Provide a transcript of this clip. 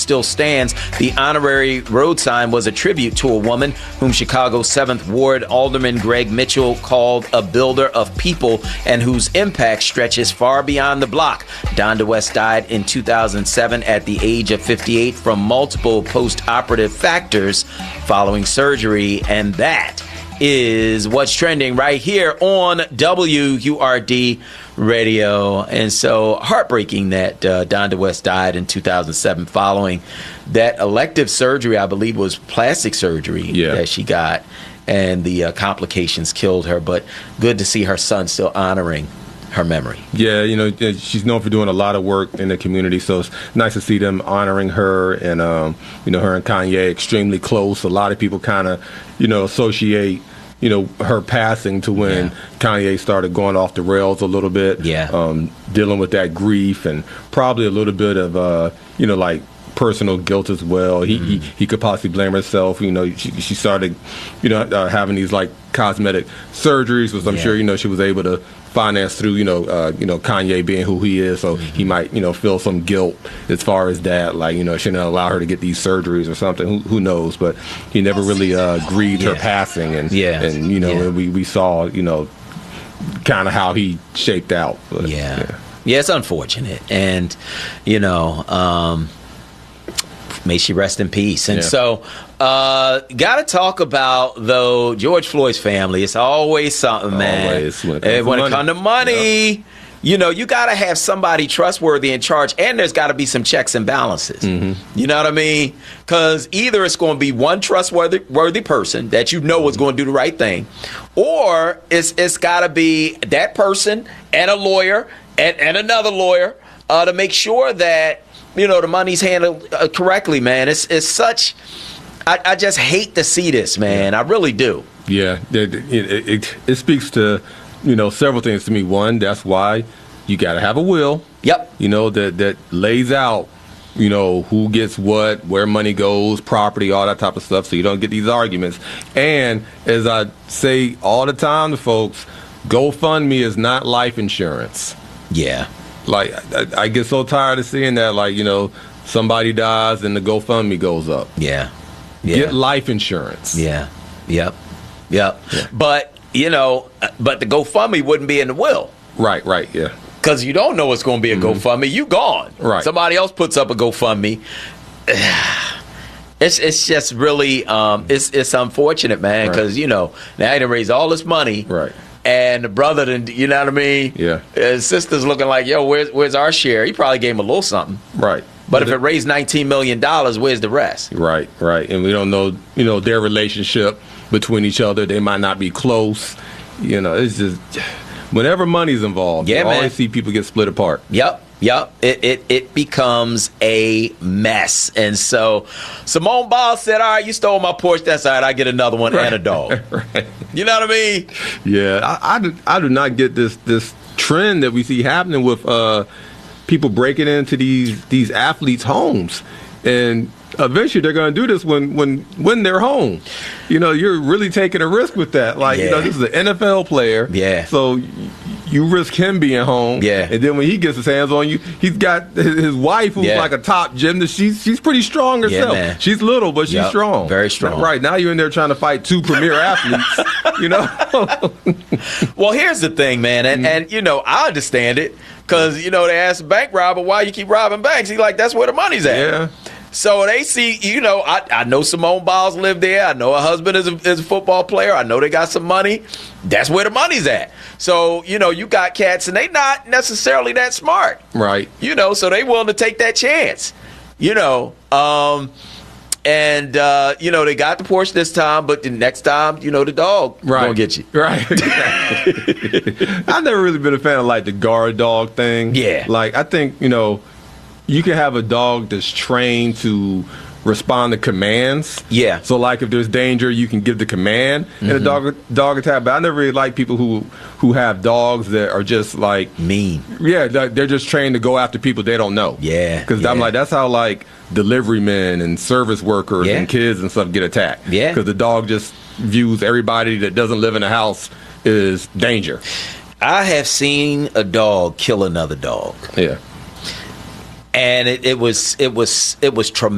still stands. The honorary road sign was a tribute to a woman whom Chicago's 7th Ward Alderman Greg Mitchell called a builder of people and whose impact stretches far beyond the block. Donda West died in 2007 at the age of 58 from multiple post-operative factors following surgery, and that is what's trending right here on WURD Radio. And so heartbreaking that Donda West died in 2007 following that elective surgery. I believe was plastic surgery that she got, and the complications killed her. But good to see her son still honoring her memory. Yeah, she's known for doing a lot of work in the community, so it's nice to see them honoring her. And her and Kanye extremely close. A lot of people kind of associate her passing to when Kanye started going off the rails a little bit, dealing with that grief and probably a little bit of like personal guilt as well. He could possibly blame himself. She started having these like cosmetic surgeries, which I'm sure she was able to finance through Kanye being who he is, so he might feel some guilt as far as that, like shouldn't allow her to get these surgeries or something. Who knows? But he never really grieved her passing, and we saw kind of how he shaped out. But, it's unfortunate, and may she rest in peace. And so got to talk about, though, George Floyd's family. It's always something, man. Always. When it comes to money, you got to have somebody trustworthy in charge, and there's got to be some checks and balances. You know what I mean? Because either it's going to be one trustworthy person that is going to do the right thing, or it's got to be that person and a lawyer and another lawyer to make sure that the money's handled correctly, man. It's such. I just hate to see this, man. I really do. Yeah, it speaks to several things to me. One, that's why you got to have a will. Yep. That lays out who gets what, where money goes, property, all that type of stuff, so you don't get these arguments. And as I say all the time to folks, GoFundMe is not life insurance. Yeah. Like, I get so tired of seeing that, like, somebody dies and the GoFundMe goes up. Yeah. Get life insurance. Yeah. Yep. But, but the GoFundMe wouldn't be in the will. Right, yeah. Because you don't know what's going to be a GoFundMe. You gone. Right. Somebody else puts up a GoFundMe. It's just really, it's unfortunate, man, because, now he done raised all this money. Right. And the brother, you know what I mean? Yeah. His sister's looking like, yo, where's our share? He probably gave him a little something. Right. But if it raised $19 million, where's the rest? Right. And we don't know, their relationship between each other. They might not be close. It's just, whenever money's involved, you always see people get split apart. Yep. It becomes a mess. And so Simone Biles said, all right, you stole my Porsche. That's all right. I get another one and a dog. Right. You know what I mean? Yeah. I do not get this trend that we see happening with people breaking into these athletes' homes. And eventually they're going to do this when they're home. You're really taking a risk with that. Like, this is an NFL player. Yeah. So you risk him being home. Yeah. And then when he gets his hands on you, he's got his wife who's like a top gymnast. She's pretty strong herself. Yeah, man. She's little, but she's strong. Very strong. Right. Now you're in there trying to fight two premier athletes, Well, here's the thing, man. And I understand it. Because, they asked the bank robber, why you keep robbing banks? He's like, that's where the money's at. Yeah. So they see, I know Simone Biles lived there. I know her husband is a football player. I know they got some money. That's where the money's at. So, you got cats, and they not necessarily that smart. Right. So they willing to take that chance. And, they got the Porsche this time, but the next time, the dog gonna get you. Right. I've never really been a fan of, like, the guard dog thing. Yeah. Like, I think, you can have a dog that's trained to respond to commands. Yeah. So, like, if there's danger, you can give the command in a dog attack. But I never really like people who have dogs that are just, like... mean. Yeah, they're just trained to go after people they don't know. Yeah. Because I'm like, that's how, like, delivery men and service workers and kids and stuff get attacked. Yeah. Because the dog just views everybody that doesn't live in the house as danger. I have seen a dog kill another dog. Yeah. And it was traumatic.